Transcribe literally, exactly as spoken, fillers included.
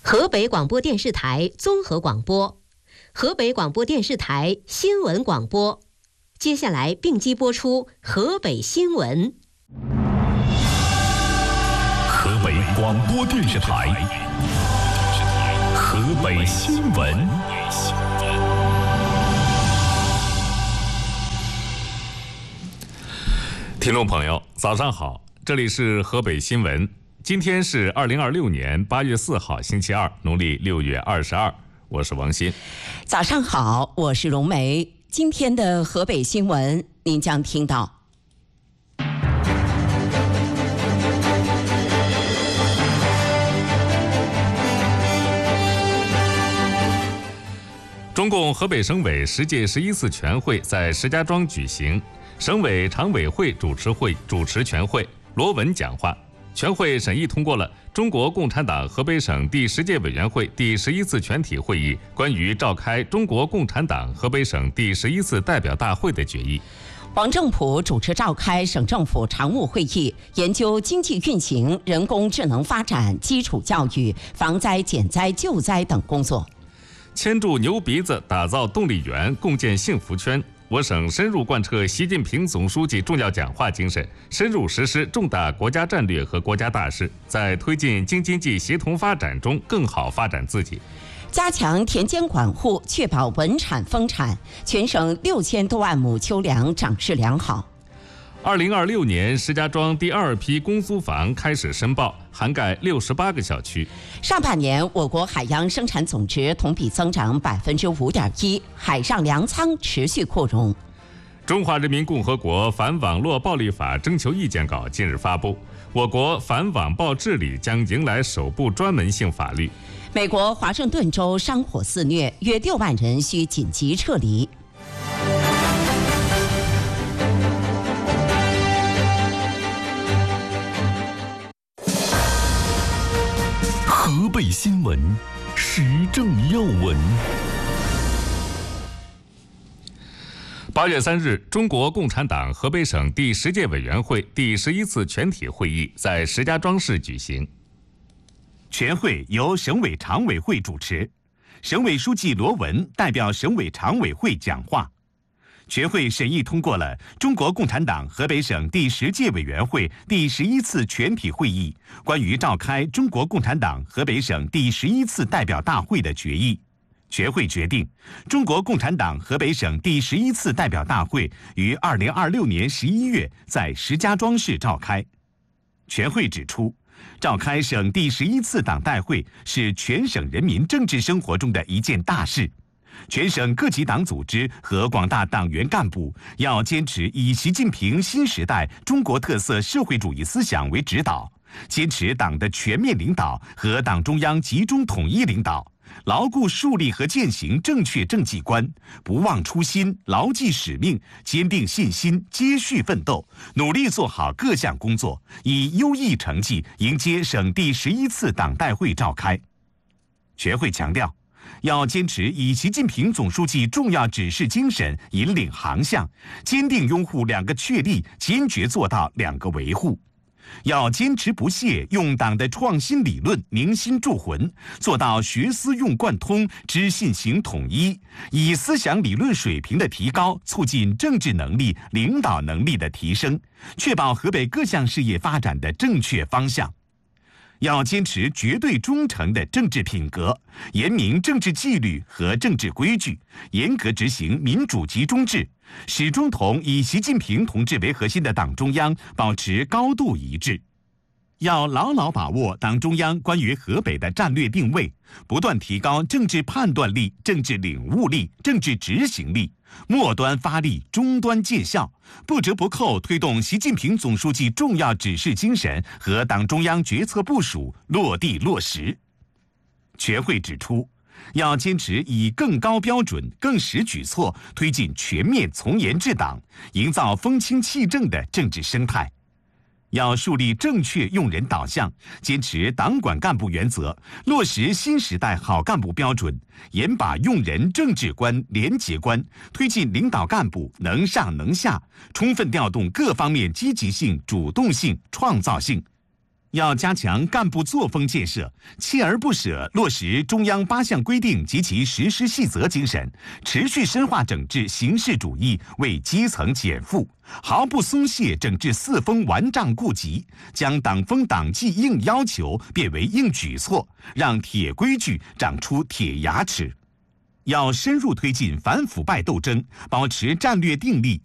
河北广播电视台综合广播，河北广播电视台新闻广播。接下来并机播出河北新闻。 河北广播电视台河北新闻。听众朋友，早上好，这里是河北新闻。今天是二零二六年八月四号，星期二，农历六月二十二。我是王鑫。 早上好，我是荣梅。今天的河北新闻，您将听到： 中共河北省委十届十一次全会在石家庄举行，省委常委会主持会主持全会，罗文讲话。全会审议通过了中国共产党河北省第十届委员会第十一次全体会议关于召开中国共产党河北省第十一次代表大会的决议。 王正普主持召开省政府常务会议，研究经济运行、人工智能发展、基础教育、防灾减灾救灾等工作。 牵住牛鼻子，打造动力源，共建幸福圈。我省深入贯彻习近平总书记重要讲话精神，深入实施重大国家战略和国家大事，在推进京津冀协同发展中更好发展自己。 加强田间管护，确保稳产丰产，全省六千多万亩秋粮长势良好。 二零二六年，石家庄第二批公租房开始申报，涵盖六十八个小区。 上半年，我国海洋生产总值同比增长百分之五点一，海上粮仓持续扩容。 中华人民共和国反网络暴力法征求意见稿近日发布，我国反网暴治理将迎来首部专门性法律。 美国华盛顿州山火肆虐，约六万人需紧急撤离。 河北新闻，时政要闻。八月三日，中国共产党河北省第十届委员会第十一次全体会议在石家庄市举行。 全会由省委常委会主持，省委书记罗文代表省委常委会讲话。全会审议通过了中国共产党河北省第十届委员会第十一次全体会议关于召开中国共产党河北省第十一次代表大会的决议。全会决定，中国共产党河北省第十一次代表大会于二零二六年十一月在石家庄市召开。全会指出，召开省第十一次党代会是全省人民政治生活中的一件大事。全省各级党组织和广大党员干部要坚持以习近平新时代中国特色社会主义思想为指导，坚持党的全面领导和党中央集中统一领导，牢固树立和践行正确政绩观，不忘初心，牢记使命，坚定信心，接续奋斗，努力做好各项工作，以优异成绩迎接省第十一次党代会召开。全会强调，要坚持以习近平总书记重要指示精神引领航向，坚定拥护两个确立，坚决做到两个维护。要坚持不懈用党的创新理论凝心铸魂，做到学思用贯通，知信行统一，以思想理论水平的提高，促进政治能力、领导能力的提升，确保河北各项事业发展的正确方向。要坚持绝对忠诚的政治品格，严明政治纪律和政治规矩，严格执行民主集中制，始终同以习近平同志为核心的党中央保持高度一致。要牢牢把握党中央关于河北的战略定位，不断提高政治判断力、政治领悟力、政治执行力，末端发力，终端见效，不折不扣推动习近平总书记重要指示精神和党中央决策部署落地落实。全会指出，要坚持以更高标准、更实举措推进全面从严治党，营造风清气正的政治生态。要树立正确用人导向，坚持党管干部原则，落实新时代好干部标准，严把用人政治观、廉洁观，推进领导干部能上能下，充分调动各方面积极性、主动性、创造性。 要加强干部作风建设，锲而不舍落实中央八项规定及其实施细则精神，持续深化整治形式主义，为基层减负，毫不松懈整治四风顽瘴痼疾，将党风党纪硬要求变为硬举措，让铁规矩长出铁牙齿。要深入推进反腐败斗争，保持战略定力，